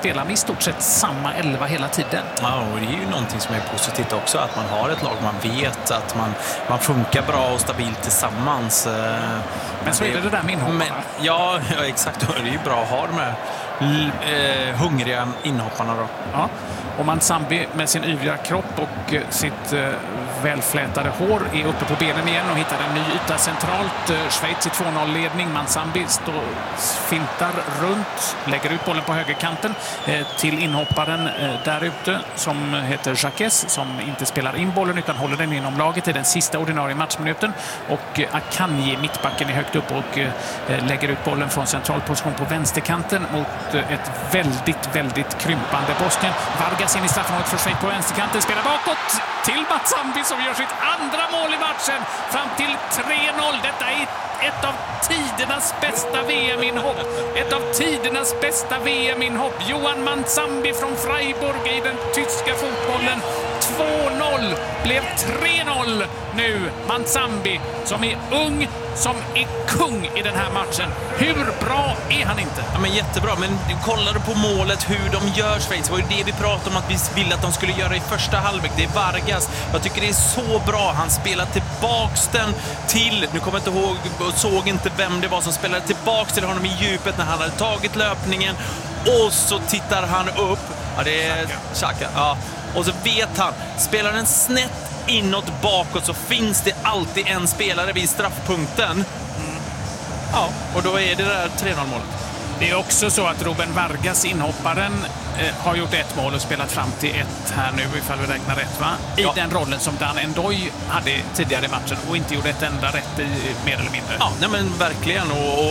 spelar med i stort sett samma 11 hela tiden. Ja, och det är ju någonting som är positivt också, att man har ett lag, man vet att man funkar bra och stabilt tillsammans. Men så är det där med inhopparna. Ja, exakt. Det är ju bra att ha de här hungriga inhopparna då. Ja, och Mansambi med sin yviga kropp och sitt välflätade hår är uppe på benen igen och hittar en ny yta centralt. Schweiz i 2-0-ledning. Mansambi fintar runt, lägger ut bollen på högerkanten till inhopparen där ute som heter Jacques, som inte spelar in bollen utan håller den inom laget i den sista ordinarie matchminuten. Och Akanji, mittbacken, är högt upp och lägger ut bollen från central position på vänsterkanten mot ett väldigt krympande Bosnien. Vargas in i straffområdet för Schweiz på vänsterkanten, spelar bakåt till Mansambi som gör sitt andra mål i matchen fram till 3-0. Detta är ett av tidernas bästa VM-inhopp. Ett av tidernas bästa VM-inhopp. Johan Mansambi från Freiburg i den tyska fotbollen. 2-0 blev 3-0 nu. Mansambi som är ung, som är kung i den här matchen. Hur bra är han inte? Ja, men jättebra, men kollar du på målet, hur de gör Schweiz, var ju det vi pratade om att vi ville att de skulle göra i första halvlek. Det är Vargas. Jag tycker det är så bra. Han spelar tillbaks den till, nu kommer jag inte ihåg och såg inte vem det var som spelade tillbaks till honom i djupet när han hade tagit löpningen, och så tittar han upp. Ja, det är Xhaka. Ja. Och så vet han, spelar den snett inåt bakåt så finns det alltid en spelare vid straffpunkten. Ja, och då är det där 3-0-målet. Det är också så att Ruben Vargas, inhopparen, har gjort ett mål och spelat fram till ett här nu, ifall vi räknar rätt, va? I den rollen som Dan N'Doye hade tidigare i matchen och inte gjorde ett enda rätt i, mer eller mindre. Ja, nej men verkligen.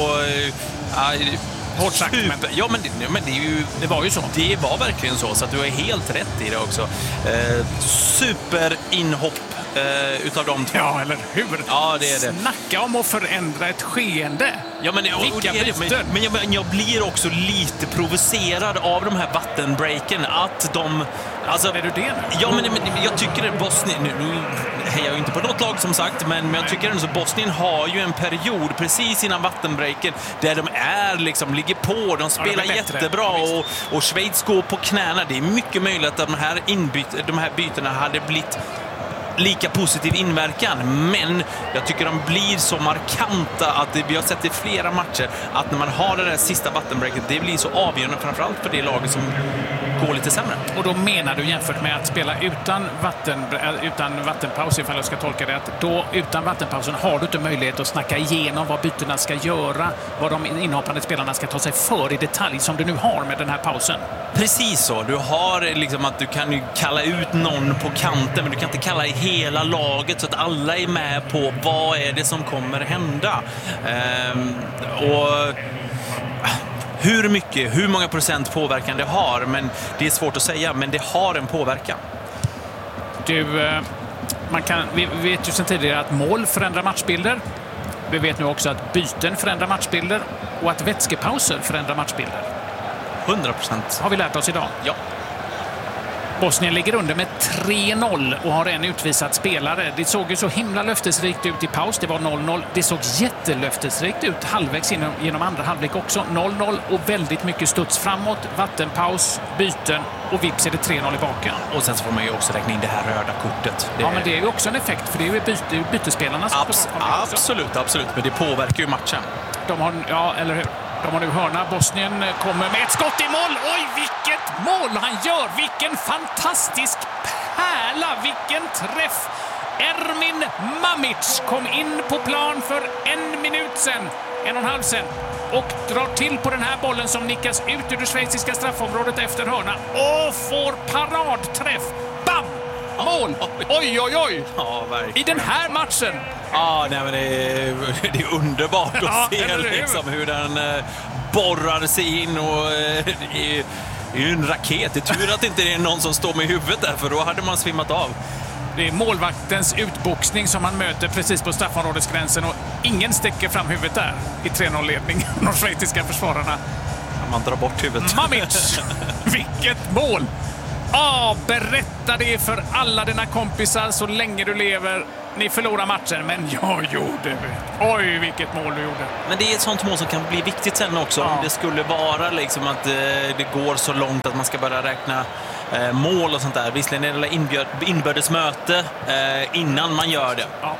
Hårt sagt, men det var ju så. Det var verkligen så att du är helt rätt i det också. Superinhopp utav de två. Ja, eller hur? Ja, det är det. Snacka om att förändra ett skeende. Ja, men jag blir också lite provocerad av de här vattenbreaken, att de... Alltså, är du det nu? Ja, men jag tycker att Bosnien... Nu hejar jag inte på något lag som sagt, men jag tycker att Bosnien har ju en period precis innan vattenbreaken där de ligger på, de spelar jättebra och Schweiz går på knäna. Det är mycket möjligt att de här bytena hade blivit lika positiv inverkan, men jag tycker de blir så markanta att vi har sett i flera matcher att när man har det där sista vattenbreaket, det blir så avgörande framförallt för det laget som går lite sämre. Och då menar du, jämfört med att spela utan vattenpaus, ifall jag ska tolka det, att då utan vattenpausen har du inte möjlighet att snacka igenom vad bytena ska göra, vad de inhoppande spelarna ska ta sig för i detalj, som du nu har med den här pausen. Precis så. Du har att du kan ju kalla ut någon på kanten, men du kan inte kalla hela laget så att alla är med på vad är det som kommer hända. Och hur många procent påverkan det har, men det är svårt att säga, men det har en påverkan. Vi vet ju sedan tidigare att mål förändrar matchbilder. Vi vet nu också att byten förändrar matchbilder och att vätskepauser förändrar matchbilder. 100% har vi lärt oss idag. Ja. Bosnien ligger under med 3-0 och har en utvisad spelare. Det såg ju så himla löftesrikt ut i paus. Det var 0-0. Det såg jättelöftesrikt ut halvvägs genom andra halvlek också. 0-0 och väldigt mycket studs framåt. Vattenpaus, byten och vips är det 3-0 i baken. Och sen så får man ju också räkna in det här röda kortet. Ja, men det är ju också en effekt, för det är ju bytespelarna som absolut. Men det påverkar ju matchen. Eller hur? De har nu hörna. Bosnien kommer med ett skott i mål. Oj, vilket mål han gör! Vilken fantastisk pärla! Vilken träff! Ermin Mamic kom in på plan för 1 minut sedan, 1,5 sedan, och drar till på den här bollen som nickas ut ur det schweiziska straffområdet efter hörna och får paradträff. Bam! Mål! Oj! Ja, verkligen. I den här matchen. Ja, nej, men det är underbart att se liksom, hur den borrar sig in, och det är ju en raket. Det är tur att det inte är någon som står med huvudet där, för då hade man svimmat av. Det är målvaktens utboxning som han möter precis på straffområdesgränsen, och ingen sticker fram huvudet där i 3-0-ledning. De schweiziska försvararna. Man drar bort huvudet. Mamic! Vilket mål! Berätta det för alla dina kompisar så länge du lever. ni förlorar matchen, men jag gjorde. Oj, vilket mål du gjorde. Men det är ett sånt mål som kan bli viktigt sen också. Om det skulle vara liksom att det går så långt att man ska börja räkna mål och sånt där. Visserligen är det inbördes möte innan man gör det. Ja.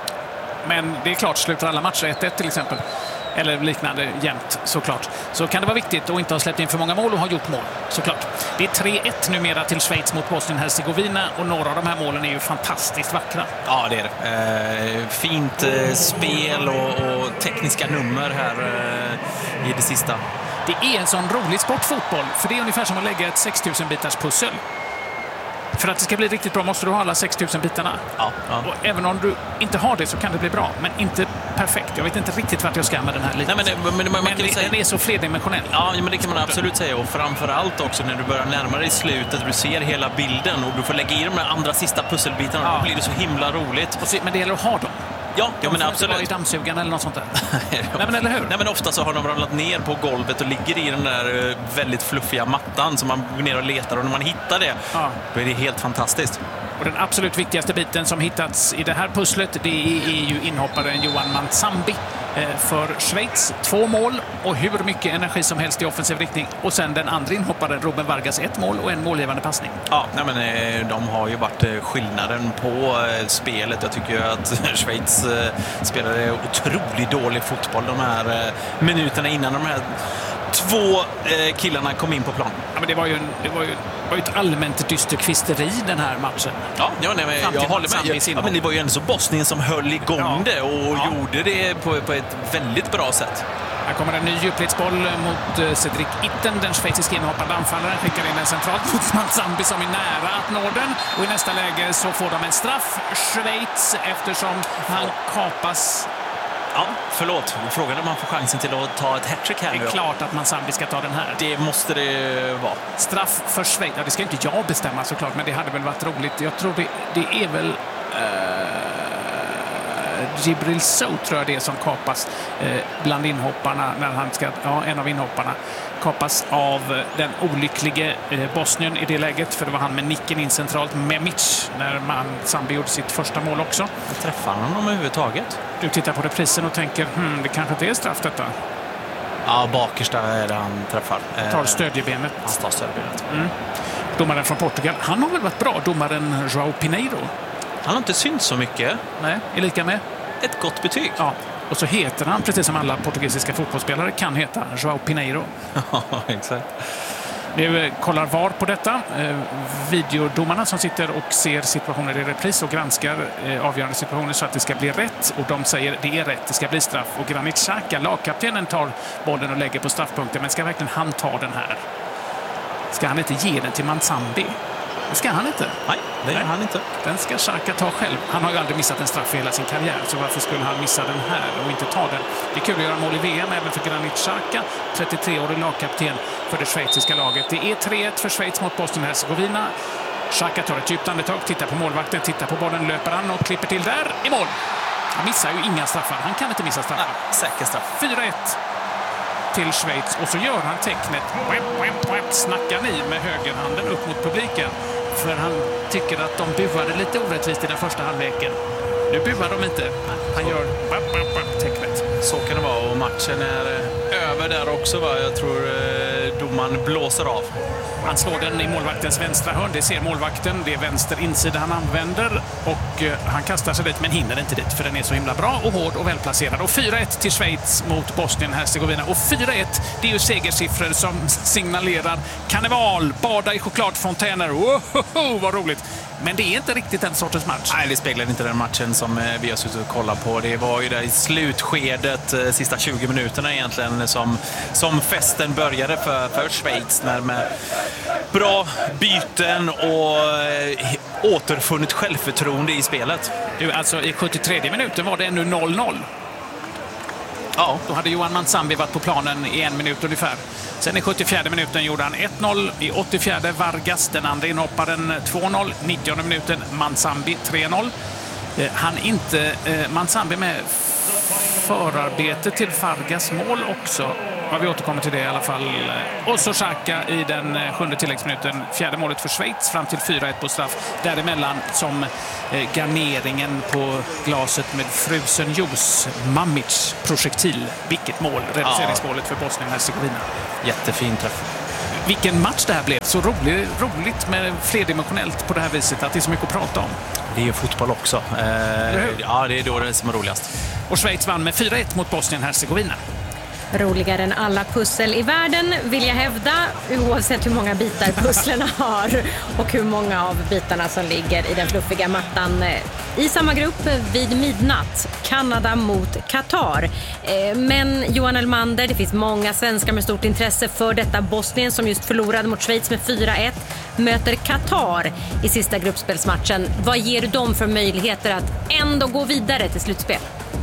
Men det är klart, slutar alla matcher 1-1 till exempel, eller liknande jämnt, såklart, så kan det vara viktigt att inte ha släppt in för många mål och ha gjort mål, såklart. Det är 3-1 numera till Schweiz mot Bosnien-Hercegovina, och några av de här målen är ju fantastiskt vackra. Ja, det är det. Fint spel och tekniska nummer här i det sista. Det är en sån rolig sportfotboll, för det är ungefär som att lägga ett 6000-bitars pussel. För att det ska bli riktigt bra måste du ha alla 6000 bitarna. Ja. Och även om du inte har det så kan det bli bra, men inte perfekt. Jag vet inte riktigt vart jag ska med den här liten. Men den är så flerdimensionell. Ja, men det kan man absolut säga. Och framförallt också när du börjar närma dig slutet, du ser hela bilden och du får lägga i de andra sista pusselbitarna. Då blir det så himla roligt. Men det gäller att ha dem. Ja, men absolut. I dammsugaren eller något sånt där. Nej, men eller hur? Nej, men ofta så har de ramlat ner på golvet och ligger i den där väldigt fluffiga mattan som man går ner och letar, och när man hittar det, då är det helt fantastiskt. Och den absolut viktigaste biten som hittats i det här pusslet, det är ju inhopparen Johan Mansambi för Schweiz. 2 mål och hur mycket energi som helst i offensiv riktning. Och sen den andra inhopparen, Ruben Vargas, 1 mål och en målgivande passning. Ja, men de har ju varit skillnaden på spelet. Jag tycker ju att Schweiz spelade otroligt dålig fotboll de här minuterna innan de här 2 killarna kom in på plan. Ja, men det var ju ett allmänt dysterkvisteri den här matchen. Ja, men jag håller med. Ja, men det var ju ändå så Bosnien som höll igång det och gjorde det på ett väldigt bra sätt. Här kommer en ny djupledsboll mot Cedric Itten, den schweiziska inhoppande anfallaren. Skickar in den centralt mot Mansambi som är nära att nå den. Och i nästa läge så får de en straff, Schweiz, eftersom han kapas. Ja, förlåt. Frågan om man får chansen till att ta ett hattrick här. Det är klart att Mansambi ska ta den här. Det måste det vara. Straff för Schweiz. Ja, det ska inte jag bestämma såklart, men det hade väl varit roligt. Jag tror det är väl Djibril Sow, tror jag det är, som kapas bland inhopparna när han ska, en av inhopparna kapas av den olycklige Bosnien i det läget, för det var han med nicken in centralt med Mitch när Mansambi gjorde sitt första mål också. Träffar han honom överhuvudtaget? Du tittar på reprisen och tänker, det kanske inte är straff detta. Ja, bakersta är det han träffar. Tar stödjebenet. Han tar stödjebenet. Domaren från Portugal, han har väl varit bra, domaren João Pinheiro. Han har inte synts så mycket. Nej, är lika med. Ett gott betyg. Ja, och så heter han, precis som alla portugisiska fotbollsspelare kan heta, João Pinheiro. Ja, exakt. Nu kollar VAR på detta. Videodomarna som sitter och ser situationer i repris och granskar avgörande situationer så att det ska bli rätt. Och de säger det är rätt, det ska bli straff. Och Granit Xhaka, lagkaptenen, tar bollen och lägger på straffpunkten. Men ska verkligen han ta den här? Ska han inte ge den till Mansambi? Det ska han inte. Nej, det gör han inte. Den ska Xhaka ta själv. Han har ju aldrig missat en straff i hela sin karriär, så varför skulle han missa den här och inte ta den? Det är kul att göra mål i VM även för Granit Xhaka, 33-årig lagkapten för det schweiziska laget. Det är 3-1 för Schweiz mot Bosnien-Hercegovina. Xhaka tar ett djupt andetag, tittar på målvakten, tittar på bollen, löper han och klipper till där i mål. Han missar ju inga straffar. Han kan inte missa straffar. Säker straff. 4-1 till Schweiz, och så gör han tecknet. Snackar ni med högerhanden upp mot publiken. För han tycker att de buade lite orättvist i den första halvleken. Nu buar de inte. Han gör tecknet. Så kan det vara, och matchen är över där också, va? Jag tror domaren blåser av. Han slår den i målvaktens vänstra hörn. Det ser målvakten. Det är vänster insida han använder. Och han kastar sig dit, men hinner inte dit. För den är så himla bra och hård och välplacerad. Och 4-1 till Schweiz mot Bosnien-Hercegovina. Och 4-1, det är ju segersiffror som signalerar karneval. Bada i chokladfontäner. Woho, vad roligt. Men det är inte riktigt den sortens match. Nej, det speglar inte den matchen som vi har suttit och kollat på. Det var ju där i slutskedet, sista 20 minuterna egentligen, som festen började för Schweiz. När med bra byten och återfunnit självförtroende i spelet. Alltså i 73 minuten var det ännu 0-0. Ja. Då hade Johan Mansambi varit på planen i 1 minut ungefär. Sen i 74 minuten gjorde han 1-0. I 84 Vargas, den andra inhopparen, 2-0. 90 minuten Mansambi 3-0. Han inte Mansambi med förarbete till Vargas mål också. Ja, vi återkommer till det i alla fall. Och så Xhaka i den 7:e tilläggsminuten. 4:e målet för Schweiz fram till 4-1 på straff. Däremellan som garneringen på glaset med frusen juice. Mamic projektil. Vilket mål. Reduceringsmålet för Bosnien-Hercegovina. Jättefin träff. Vilken match det här blev. Så roligt med flerdimensionellt på det här viset att det är så mycket att prata om. Det är ju fotboll också. Ja, det är då det som är roligast. Och Schweiz vann med 4-1 mot Bosnien-Hercegovina. Roligare än alla pussel i världen vill jag hävda, oavsett hur många bitar pusslerna har och hur många av bitarna som ligger i den fluffiga mattan. I samma grupp vid midnatt, Kanada mot Qatar. Men Johan Elmander, det finns många svenskar med stort intresse för detta. Bosnien som just förlorade mot Schweiz med 4-1 möter Qatar i sista gruppspelsmatchen. Vad ger du dem för möjligheter att ändå gå vidare till slutspel?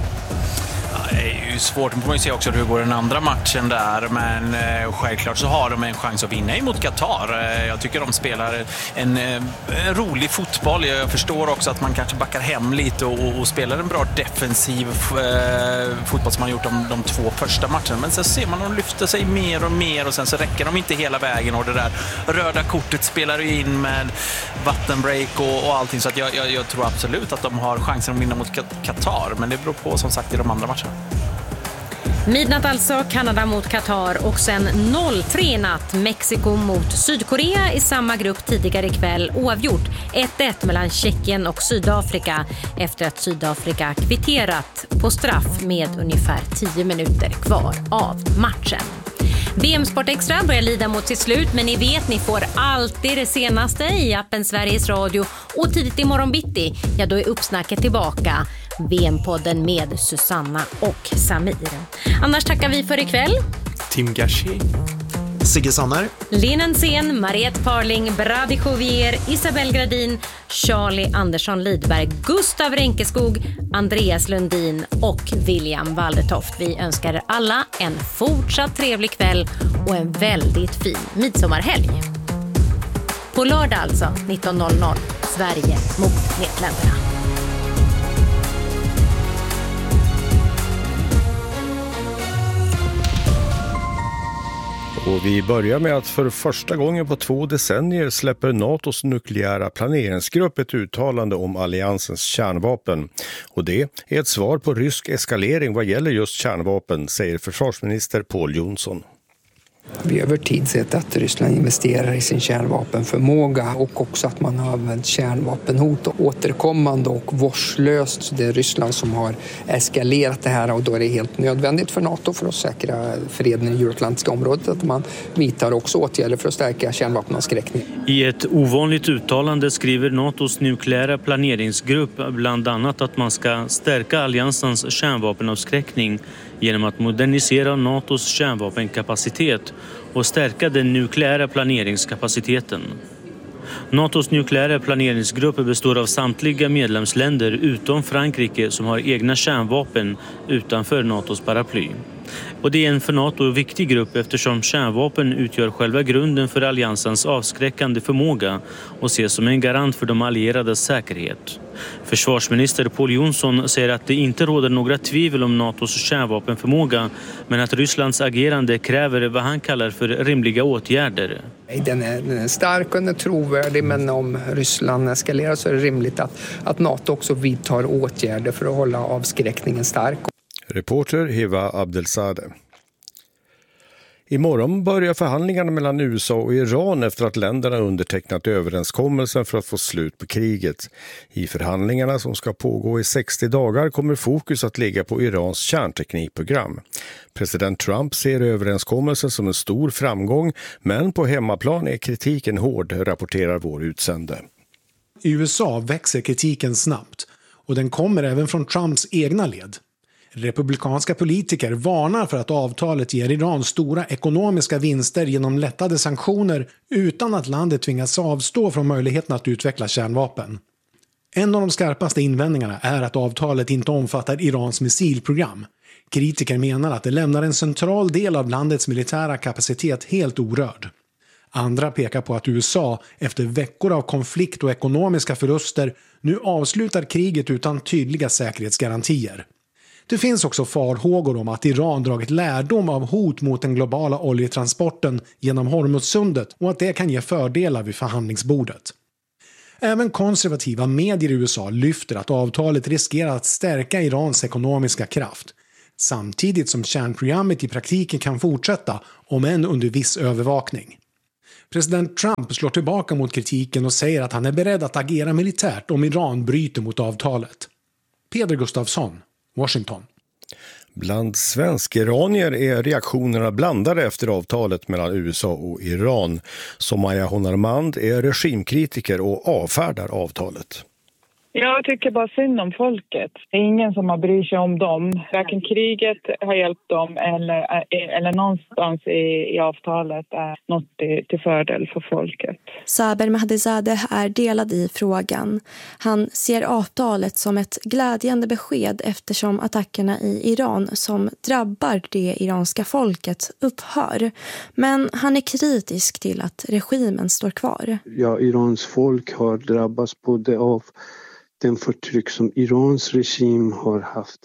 Det är ju svårt, man får ju se också hur går den andra matchen där, men självklart så har de en chans att vinna emot Qatar. Jag tycker de spelar en rolig fotboll. Jag förstår också att man kanske backar hem lite och spelar en bra defensiv fotboll som man gjort de 2 första matcherna. Men sen ser man att de lyfter sig mer och mer och sen så räcker de inte hela vägen och det där röda kortet spelar in med vattenbreak och allting. Så att jag tror absolut att de har chansen att vinna mot Qatar, men det beror på som sagt i de andra matcherna. Midnatt alltså, Kanada mot Qatar och sen 0-3 natt, Mexiko mot Sydkorea i samma grupp tidigare ikväll, oavgjort 1-1 mellan Tjeckien och Sydafrika efter att Sydafrika kvitterat på straff med ungefär 10 minuter kvar av matchen. VM Sport Extra börjar lida mot sitt slut, men ni vet, ni får alltid det senaste i appen Sveriges Radio och tidigt i morgon bitti, ja då är uppsnacket tillbaka. VM-podden med Susanna och Samir. Annars tackar vi för ikväll. Tim Gashi, Sigge Sanner, Linan Sen, Mariette Parling, Brady Jovier, Isabel Gradin, Charlie Andersson Lidberg, Gustav Renkeskog, Andreas Lundin och William Waldertoft. Vi önskar er alla en fortsatt trevlig kväll och en väldigt fin midsommarhelg. På lördag alltså, 19.00, Sverige mot Nederländerna. Och vi börjar med att för första gången på 2 decennier släpper NATOs nukleära planeringsgrupp ett uttalande om alliansens kärnvapen. Och det är ett svar på rysk eskalering vad gäller just kärnvapen, säger försvarsminister Pål Jonsson. Vi har över tid sett att Ryssland investerar i sin kärnvapenförmåga och också att man har använt kärnvapenhot återkommande och vårdslöst. Så det är Ryssland som har eskalerat det här och då är det helt nödvändigt för NATO för att säkra freden i Euroatlantiska området att man vidtar också åtgärder för att stärka kärnvapenavskräckning. I ett ovanligt uttalande skriver NATOs nukleära planeringsgrupp bland annat att man ska stärka alliansens kärnvapenavskräckning genom att modernisera NATOs kärnvapenkapacitet och stärka den nukleära planeringskapaciteten. NATOs nukleära planeringsgrupp består av samtliga medlemsländer utom Frankrike som har egna kärnvapen utanför NATOs paraply. Och det är en för NATO viktig grupp eftersom kärnvapen utgör själva grunden för alliansens avskräckande förmåga och ses som en garant för de allierades säkerhet. Försvarsminister Pål Jonsson säger att det inte råder några tvivel om NATOs kärnvapenförmåga, men att Rysslands agerande kräver vad han kallar för rimliga åtgärder. Den är stark och den är trovärdig, men om Ryssland eskalerar så är det rimligt att NATO också vidtar åtgärder för att hålla avskräckningen stark. Reporter Hiva Abdelzadeh. Imorgon börjar förhandlingarna mellan USA och Iran efter att länderna undertecknat överenskommelsen för att få slut på kriget. I förhandlingarna som ska pågå i 60 dagar kommer fokus att ligga på Irans kärnteknikprogram. President Trump ser överenskommelsen som en stor framgång, men på hemmaplan är kritiken hård, rapporterar vår utsände. I USA växer kritiken snabbt och den kommer även från Trumps egna led. Republikanska politiker varnar för att avtalet ger Iran stora ekonomiska vinster genom lättade sanktioner utan att landet tvingas avstå från möjligheten att utveckla kärnvapen. En av de skarpaste invändningarna är att avtalet inte omfattar Irans missilprogram. Kritiker menar att det lämnar en central del av landets militära kapacitet helt orörd. Andra pekar på att USA, efter veckor av konflikt och ekonomiska förluster, nu avslutar kriget utan tydliga säkerhetsgarantier. Det finns också farhågor om att Iran dragit lärdom av hot mot den globala oljetransporten genom Hormuzsundet och att det kan ge fördelar vid förhandlingsbordet. Även konservativa medier i USA lyfter att avtalet riskerar att stärka Irans ekonomiska kraft, samtidigt som kärnprogrammet i praktiken kan fortsätta, om än under viss övervakning. President Trump slår tillbaka mot kritiken och säger att han är beredd att agera militärt om Iran bryter mot avtalet. Peder Gustafsson, Washington. Bland svensk-iranier är reaktionerna blandade efter avtalet mellan USA och Iran. Somaya Honarmand är regimkritiker och avfärdar avtalet. Jag tycker bara synd om folket. Det är ingen som har bryr sig om dem. Varken kriget har hjälpt dem eller någonstans i avtalet är något till fördel för folket. Saber Mehdizadeh är delad i frågan. Han ser avtalet som ett glädjande besked eftersom attackerna i Iran som drabbar det iranska folket upphör. Men han är kritisk till att regimen står kvar. Ja, Irans folk har drabbats både av den förtryck som Irans regim har haft,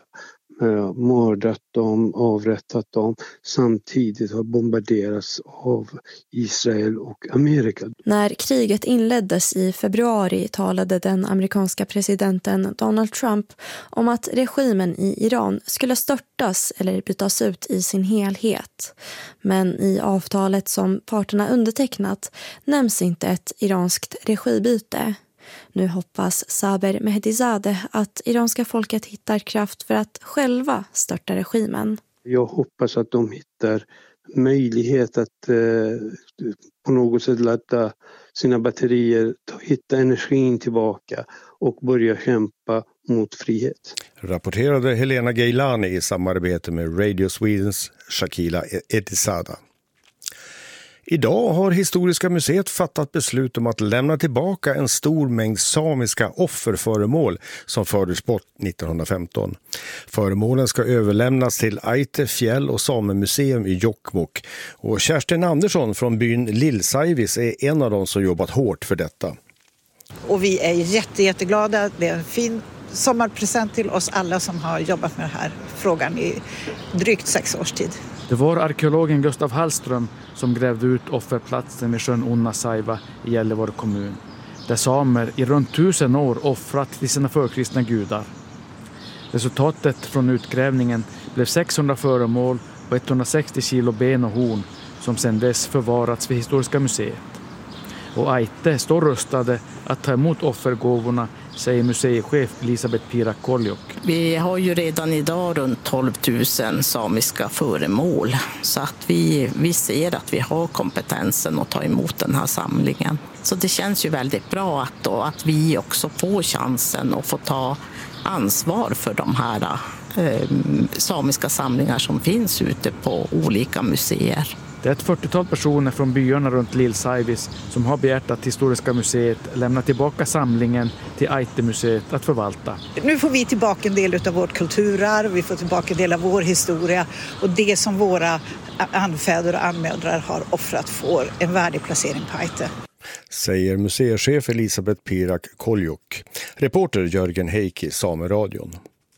mördat dem, avrättat dem, samtidigt har bombarderats av Israel och Amerika. När kriget inleddes i februari talade den amerikanska presidenten Donald Trump om att regimen i Iran skulle störtas eller bytas ut i sin helhet. Men i avtalet som parterna undertecknat nämns inte ett iranskt regibyte. Nu hoppas Saber Mehdizadeh att iranska folket hittar kraft för att själva störta regimen. Jag hoppas att de hittar möjlighet att på något sätt låta sina batterier hitta energin tillbaka och börja kämpa mot frihet. Rapporterade Helena Geilani i samarbete med Radio Swedens Shakila Etisada. Idag har Historiska museet fattat beslut om att lämna tillbaka en stor mängd samiska offerföremål som fördes bort 1915. Föremålen ska överlämnas till Aite fjäll- och samemuseum i Jokkmokk. Och Kerstin Andersson från byn Lillsaivis är en av dem som jobbat hårt för detta. Och vi är jätteglada. Det är en fin sommarpresent till oss alla som har jobbat med den här frågan i drygt 6 års tid. Det var arkeologen Gustav Hallström som grävde ut offerplatsen vid sjön Onnasaiva i Gällivare kommun, där samer i runt 1000 år offrat till sina förkristna gudar. Resultatet från utgrävningen blev 600 föremål och 160 kilo ben och horn som sedan dess förvarats vid Historiska museet. Och Aite står rustade att ta emot offergåvorna, säger museichef Elisabeth Pirak-Koljok. Vi har ju redan idag runt 12 000 samiska föremål, så att vi ser att vi har kompetensen att ta emot den här samlingen. Så det känns ju väldigt bra att vi också får chansen att få ta ansvar för de här samiska samlingar som finns ute på olika museer. Det är ett 40-tal personer från byarna runt Lillsaivis som har begärt att Historiska museet lämnar tillbaka samlingen till Aite-museet att förvalta. Nu får vi tillbaka en del av vårt kulturarv, vi får tillbaka en del av vår historia och det som våra anfäder och anmödrar har offrat får en värdig placering på Aite. Säger museichef Elisabeth Pirak-Koljok. Reporter Jörgen Heikki, Sameradion.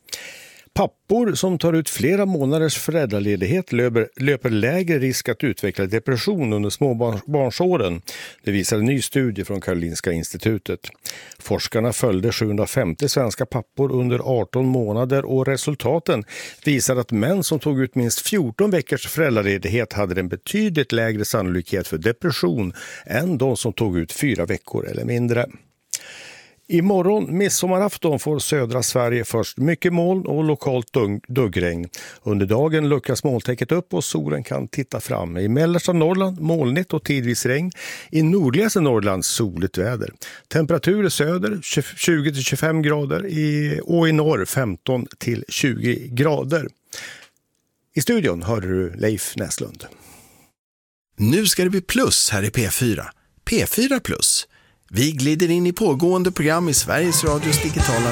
Pappor som tar ut flera månaders föräldraledighet löper lägre risk att utveckla depression under småbarnsåren. Det visar en ny studie från Karolinska institutet. Forskarna följde 750 svenska pappor under 18 månader och resultaten visar att män som tog ut minst 14 veckors föräldraledighet hade en betydligt lägre sannolikhet för depression än de som tog ut 4 veckor eller mindre. Imorgon midsommarafton får södra Sverige först mycket moln och lokalt duggregn. Under dagen luckras molntäcket upp och solen kan titta fram. I mellersta Norrland molnigt och tidvis regn. I nordligaste Norrland soligt väder. Temperatur i söder 20-25 grader och i norr 15-20 grader. I studion hör du Leif Näslund. Nu ska det bli plus här i P4. P4 plus. Vi glider in i pågående program i Sveriges Radios digitala